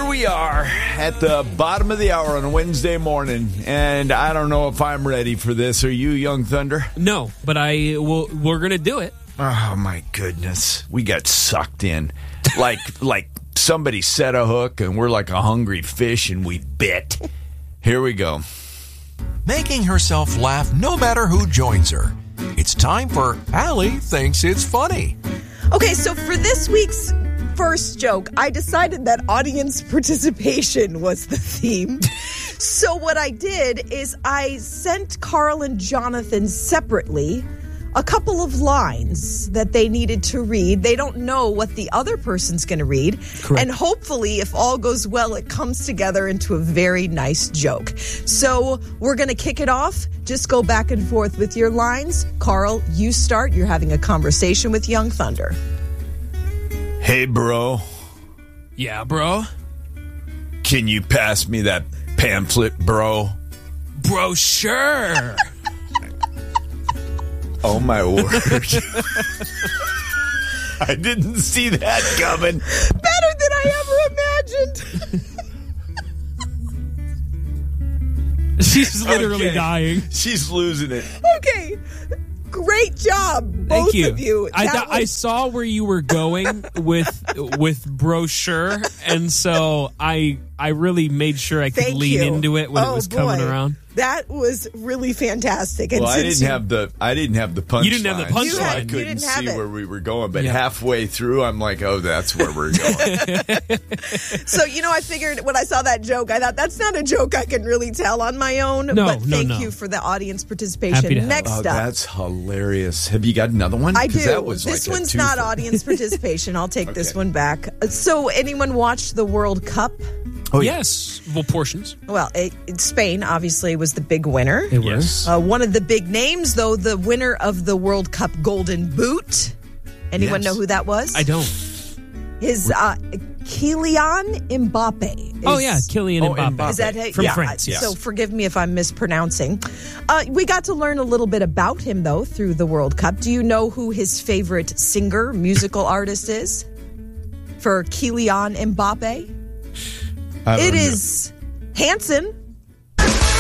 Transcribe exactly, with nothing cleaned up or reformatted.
we are at the bottom of the hour on a Wednesday morning, and I don't know if I'm ready for this. Are you, Young Thunder? No, but I will. We're gonna do it. Oh my goodness, we got sucked in, like like somebody set a hook, and we're like a hungry fish, and we bit. Here we go. Making herself laugh no matter who joins her. It's time for Allie Thinks It's Funny. Okay, so for this week's first joke, I decided that audience participation was the theme. So what I did is I sent Carl and Jonathan separately a couple of lines that they needed to read. They don't know what the other person's going to read. Correct. And hopefully, if all goes well, it comes together into a very nice joke. So we're going to kick it off. Just go back and forth with your lines. Carl, you start. You're having a conversation with Young Thunder. Hey, bro, Yeah, bro. can you pass me that pamphlet, bro? Bro, sure. Oh, my word. I didn't see that coming. Better than I ever imagined. She's literally Okay. dying. She's losing it. Okay. Great job, both Thank you. of you. I That th- I was- saw where you were going with with brochure, and so I I really made sure I could Thank lean you. into it when Oh, it was coming boy. around. That was really fantastic. And Well, I since didn't you- have the I didn't have the punchline. You didn't have the punchline. You had- I you couldn't didn't have see it. where we were going, but Yeah. halfway through, I'm like, oh, that's where we're going. So, you know, I figured when I saw that joke, I thought that's not a joke I can really tell on my own. No, but no, thank no. you for the audience participation. Happy to help. Next Oh, up. that's hilarious. Have you got another one? I 'Cause do. That was This like a one's not twofer. audience participation. I'll take this Okay. one back. So, anyone watched the World Cup? Oh, yeah. Yes, well, portions. Well, it, it- Spain obviously was the big winner. It Yes. Uh, one of the big names, though, the winner of the World Cup Golden Boot. Anyone Yes. know who that was? I don't. His uh, Kylian Mbappe. Is, Oh yeah, Kylian Oh, Mbappe. Mbappe. Is that how- from yeah, France? I- Yes. So forgive me if I'm mispronouncing. Uh, we got to learn a little bit about him, though, through the World Cup. Do you know who his favorite singer, musical artist is for Kylian Mbappe? I don't It know. is Hanson